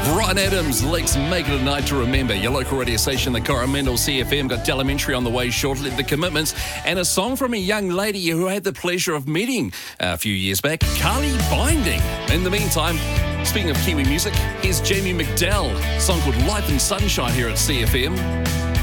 Ryan Adams, let's make it a night to remember. Your local radio station, the Coromandel CFM, got Delamentre on the way shortly. The Commitments, and a song from a young lady who I had the pleasure of meeting a few years back, Carly Binding. In the meantime, speaking of Kiwi music, here's Jamie McDell, a song called Life and Sunshine here at CFM.